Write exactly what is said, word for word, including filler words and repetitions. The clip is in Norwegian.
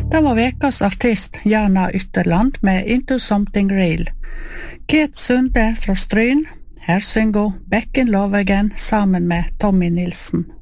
Det var vekas artist Jana Ytterland med Into Something Real. Kate Sunde fra Stryn, her synger hun Back in Love Again sammen med Tommy Nilsen.